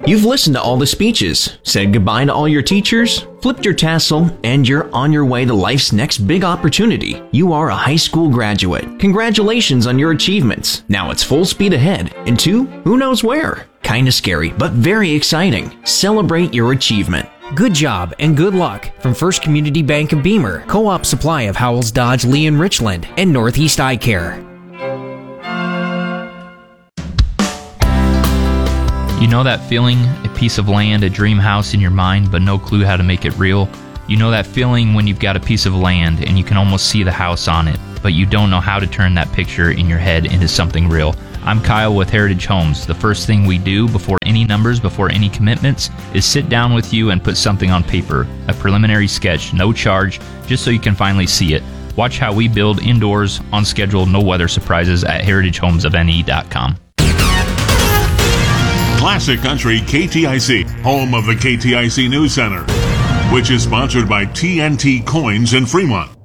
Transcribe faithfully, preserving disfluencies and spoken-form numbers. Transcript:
You've listened to all the speeches, said goodbye to all your teachers, flipped your tassel, and you're on your way to life's next big opportunity. You are a high school graduate. Congratulations on your achievements. Now it's full speed ahead into who knows where. Kinda scary, but very exciting. Celebrate your achievement. Good job and good luck from First Community Bank of Beamer, Co-op Supply of Howells, Dodge, Lee, and Richland, and Northeast Eye Care. You know that feeling, a piece of land, a dream house in your mind, but no clue how to make it real? You know that feeling when you've got a piece of land and you can almost see the house on it, but you don't know how to turn that picture in your head into something real. I'm Kyle with Heritage Homes. The first thing we do before any numbers, before any commitments, is sit down with you and put something on paper, a preliminary sketch, no charge, just so you can finally see it. Watch how we build indoors, on schedule, no weather surprises at heritage homes of n e dot com. Classic Country K T I C, home of the K T I C News Center, which is sponsored by T N T Coins in Fremont.